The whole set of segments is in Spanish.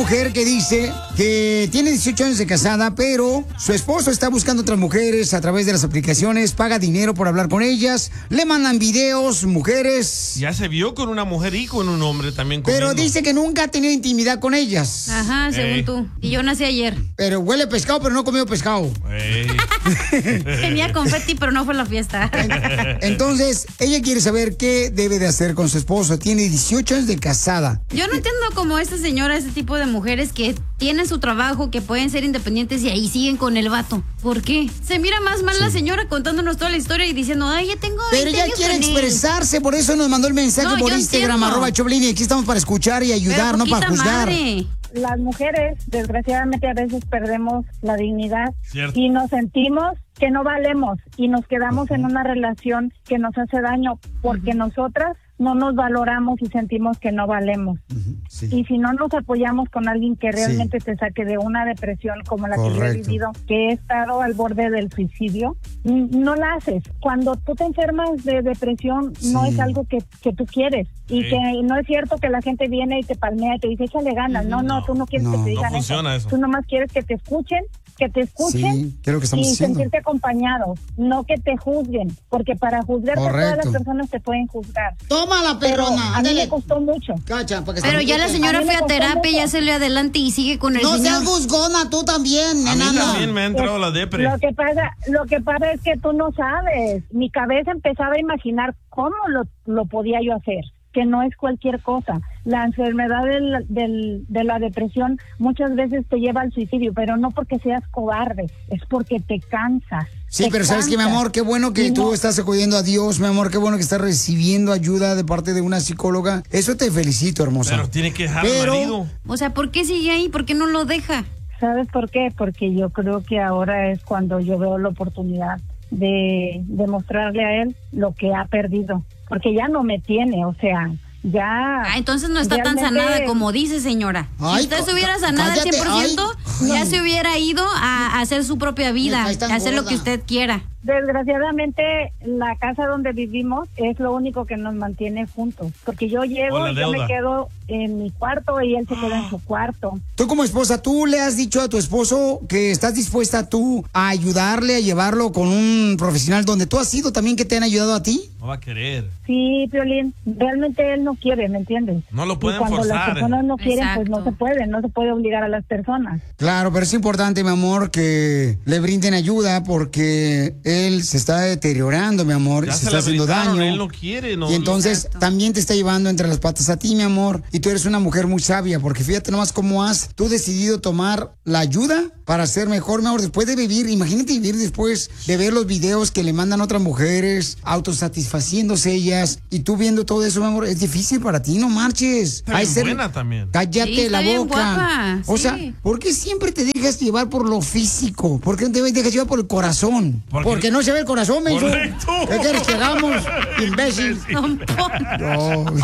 mujer que dice que tiene 18 años de casada, pero su esposo está buscando otras mujeres a través de las aplicaciones, paga dinero por hablar con ellas, le mandan videos, mujeres. Ya se vio con una mujer y con un hombre también comiendo. Pero dice que nunca ha tenido intimidad con ellas. Ajá, según tú. Y yo nací ayer. Pero huele pescado, pero no comió pescado. Tenía confeti, pero no fue a la fiesta. Entonces, ella quiere saber qué debe de hacer con su esposo. Tiene 18 años de casada. Yo no entiendo como esta señora, este tipo de mujeres que tienen su trabajo, que pueden ser independientes y ahí siguen con el vato. ¿Por qué? Se mira más mal la señora contándonos toda la historia y diciendo, ay, ya tengo 20 Pero ella años quiere con él. expresarse, por eso nos mandó el mensaje por Instagram, @Choplin, y aquí estamos para escuchar y ayudar, no para juzgar. Madre. Las mujeres, desgraciadamente, a veces perdemos la dignidad. Cierto. Y nos sentimos que no valemos y nos quedamos en una relación que nos hace daño porque nosotras no nos valoramos y sentimos que no valemos. Sí. Y si no nos apoyamos con alguien que realmente te saque de una depresión como la que yo he vivido, que he estado al borde del suicidio, no la haces. Cuando tú te enfermas de depresión, no es algo que tú quieres. Y que no es cierto que la gente viene y te palmea y te dice, échale ganas. No, tú no quieres que te digan eso. Tú nomás quieres que te escuchen Sí, creo que estamos y haciendo. sentirte acompañado, no que te juzguen, porque para juzgarte todas las personas te pueden juzgar. Tómala, perrona. Pero a mí me costó mucho. Cacha, pero ya la señora fue a terapia, ya se le adelante y sigue con el señor. No seas juzgona, tú también, A mí enana. también me ha entrado la depre. Lo que pasa es que tú no sabes. Mi cabeza empezaba a imaginar cómo lo podía yo hacer, que no es cualquier cosa. La enfermedad de la depresión muchas veces te lleva al suicidio, pero no porque seas cobarde, es porque te cansas. Sí, pero ¿sabes qué, mi amor? Qué bueno que tú estás acudiendo a Dios, mi amor. Qué bueno que estás recibiendo ayuda de parte de una psicóloga. Eso te felicito, hermosa. Pero tiene que dejar al marido. O sea, ¿por qué sigue ahí? ¿Por qué no lo deja? ¿Sabes por qué? Porque yo creo que ahora es cuando yo veo la oportunidad de demostrarle a él lo que ha perdido. Porque ya no me tiene, o sea, ya... entonces no está tan sanada como dice, señora. Si usted se hubiera sanado al 100%, ya se hubiera ido a hacer su propia vida, a hacer lo que usted quiera. Desgraciadamente, la casa donde vivimos es lo único que nos mantiene juntos. Porque yo llego y yo me quedo en mi cuarto y él se queda en su cuarto. Tú como esposa, ¿tú le has dicho a tu esposo que estás dispuesta tú a ayudarle, a llevarlo con un profesional donde tú has sido también, que te han ayudado a ti? No va a querer. Sí, Piolín, realmente él no quiere, ¿me entiendes? No lo pueden cuando forzar. Las personas no quieren, Exacto. pues no se puede obligar a las personas. Claro, pero es importante, mi amor, que le brinden ayuda porque él se está deteriorando, mi amor, Ya se está haciendo daño. Él no quiere, no. Y entonces Exacto. también te está llevando entre las patas a ti, mi amor. Y tú eres una mujer muy sabia, porque fíjate nomás cómo has tú decidido tomar la ayuda para ser mejor, mi amor. Después de vivir, imagínate vivir después de ver los videos que le mandan otras mujeres, autosatisfaciéndose ellas, y tú viendo todo eso, mi amor, es difícil para ti, no marches. Está bien buena también. Cállate Sí, la está bien boca. guapa, O sí. sea, ¿por qué siempre te dejas llevar por lo físico? ¿Por qué no te dejas llevar por el corazón? Porque no se ve el corazón, menso. Correcto. ¿Qué quieres que hagamos, imbécil? Don Poncho. No.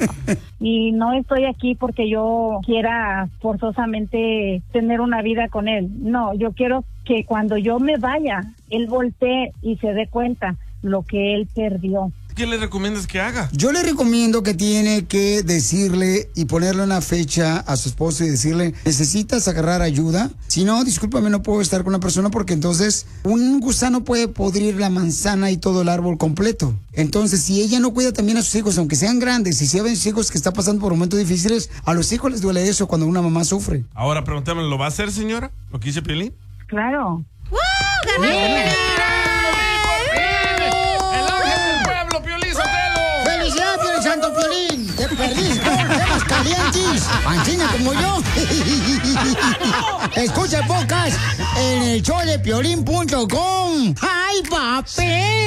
Y no estoy aquí porque yo quiera forzosamente tener una vida con él. No, yo quiero que cuando yo me vaya, él voltee y se dé cuenta lo que él perdió. ¿Qué le recomiendas que haga? Yo le recomiendo que tiene que decirle y ponerle una fecha a su esposo y decirle, necesitas agarrar ayuda. Si no, discúlpame, no puedo estar con la persona porque entonces un gusano puede podrir la manzana y todo el árbol completo. Entonces, si ella no cuida también a sus hijos, aunque sean grandes, y si ven sus hijos que están pasando por momentos difíciles, a los hijos les duele eso cuando una mamá sufre. Ahora pregúntame, ¿lo va a hacer, señora? ¿Lo que dice Piolín? Claro. ¡Felicidades, Piolín, Santo Piolín! ¡Te perdiste temas calientes! ¡Ancina como yo! Escucha el podcast en el showdepiolín.com. ¡Ay, papel!